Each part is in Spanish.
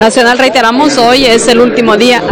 Nacional, reiteramos, hoy es el último día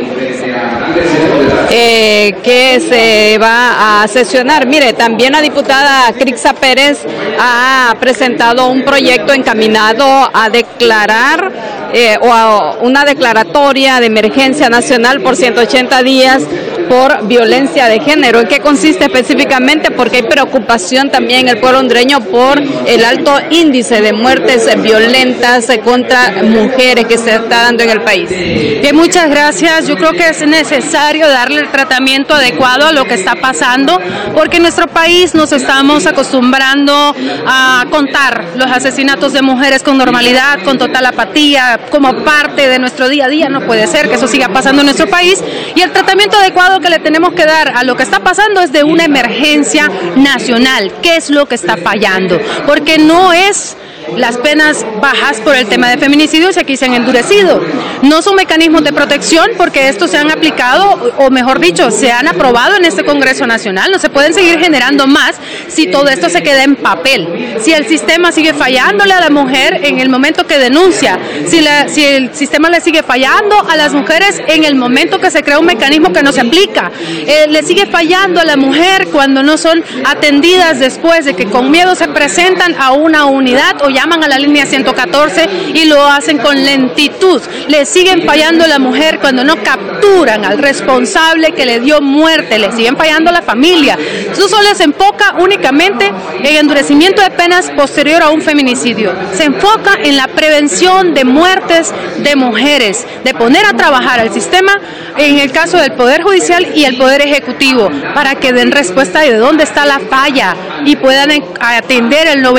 que se va a sesionar. Mire, también la diputada Crixa Pérez ha presentado un proyecto encaminado a declarar o a una declaratoria de emergencia nacional por 180 días por violencia de género. ¿En qué consiste específicamente? Porque hay preocupación también en el pueblo hondureño por el alto índice de muertes violentas contra mujeres que se está dando en el país. Bien, muchas gracias. Yo creo que es necesario darle el tratamiento adecuado a lo que está pasando, porque en nuestro país nos estamos acostumbrando a contar los asesinatos de mujeres con normalidad, con total apatía, como parte de nuestro día a día. No puede ser que eso siga pasando en nuestro país, y el tratamiento adecuado que le tenemos que dar a lo que está pasando es de una emergencia nacional. ¿Qué es lo que está fallando? Porque no es las penas bajas por el tema de feminicidios, y aquí se han endurecido. No son mecanismos de protección, porque estos se han aplicado, o mejor dicho, se han aprobado en este Congreso Nacional. No se pueden seguir generando más si todo esto se queda en papel. Si el sistema sigue fallándole a la mujer en el momento que denuncia, si el sistema le sigue fallando a las mujeres en el momento que se crea un mecanismo que no se aplica, le sigue fallando a la mujer cuando no son atendidas después de que con miedo se presentan a una unidad o llaman a la línea 114 y lo hacen con lentitud. Le siguen fallando a la mujer cuando no capturan al responsable que le dio muerte. Le siguen fallando a la familia. Eso solo se enfoca únicamente en endurecimiento de penas posterior a un feminicidio. Se enfoca en la prevención de muertes de mujeres, de poner a trabajar al sistema, en el caso del Poder Judicial y el Poder Ejecutivo, para que den respuesta de dónde está la falla y puedan atender el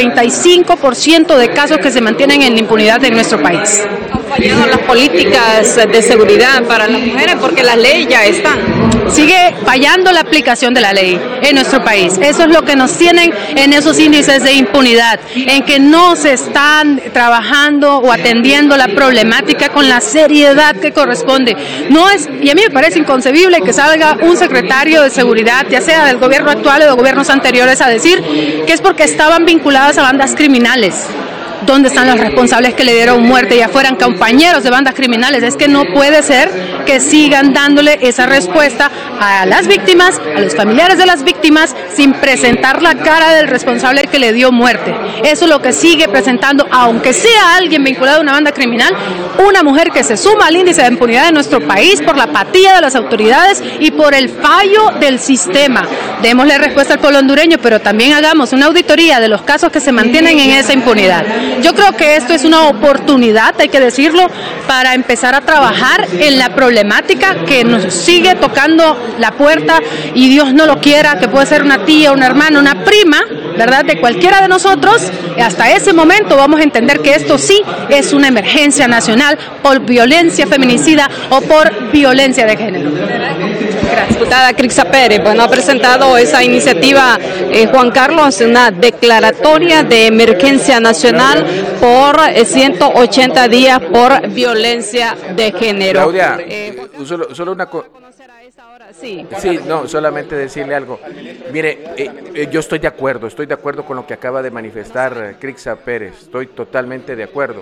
95% de casos que se mantienen en la impunidad en nuestro país. ¿Han fallado las políticas de seguridad para las mujeres? Porque las leyes ya están. Sigue fallando la aplicación de la ley en nuestro país. Eso es lo que nos tienen en esos índices de impunidad, en que no se están trabajando o atendiendo la problemática con la seriedad que corresponde. No es, y a mí me parece inconcebible que salga un secretario de seguridad, ya sea del gobierno actual o de gobiernos anteriores, a decir que es porque estaban vinculadas a bandas criminales. ¿Dónde están los responsables que le dieron muerte? Ya fueran compañeros de bandas criminales. Es que no puede ser que sigan dándole esa respuesta a las víctimas, a los familiares de las víctimas, sin presentar la cara del responsable que le dio muerte. Eso es lo que sigue presentando, aunque sea alguien vinculado a una banda criminal, una mujer que se suma al índice de impunidad de nuestro país por la apatía de las autoridades y por el fallo del sistema. Démosle respuesta al pueblo hondureño, pero también hagamos una auditoría de los casos que se mantienen en esa impunidad. Yo creo que esto es una oportunidad, hay que decirlo, para empezar a trabajar en la problemática que nos sigue tocando la puerta, y Dios no lo quiera, que puede ser una tía, una hermana, una prima, ¿verdad?, de cualquiera de nosotros. Hasta ese momento vamos a entender que esto sí es una emergencia nacional por violencia feminicida o por violencia de género. Gracias. Diputada Crixa Pérez, bueno, ha presentado esa iniciativa, Juan Carlos, una declaratoria de emergencia nacional por 180 días por violencia de género. Claudia, solo una cosa. Sí, no, solamente decirle algo. Mire, yo estoy de acuerdo con lo que acaba de manifestar Crixa Pérez, estoy totalmente de acuerdo.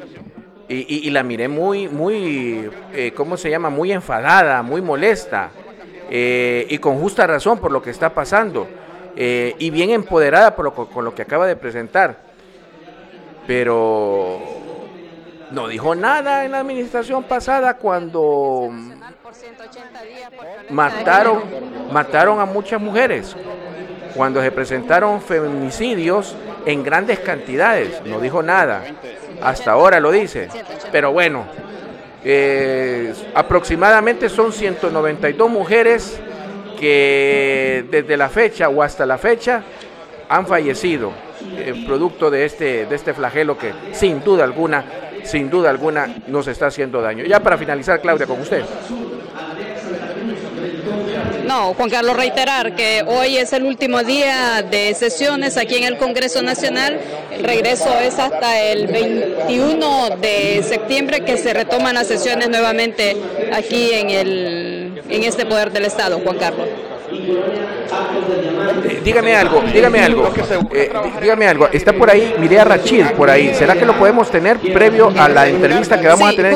Y la miré muy, ¿cómo se llama? Muy enfadada, muy molesta, y con justa razón por lo que está pasando, y bien empoderada con lo que acaba de presentar. Pero no dijo nada en la administración pasada cuando mataron a muchas mujeres, cuando se presentaron feminicidios en grandes cantidades. No dijo nada, hasta ahora lo dice, pero bueno, aproximadamente son 192 mujeres que desde la fecha o hasta la fecha han fallecido producto de este flagelo que sin duda alguna nos está haciendo daño. Ya para finalizar, Claudia, con usted. No, Juan Carlos, reiterar que hoy es el último día de sesiones aquí en el Congreso Nacional. El regreso es hasta el 21 de septiembre que se retoman las sesiones nuevamente aquí en este Poder del Estado, Juan Carlos. Dígame algo. Está por ahí, miré a Rachid por ahí. ¿Será que lo podemos tener previo a la entrevista que vamos a tener?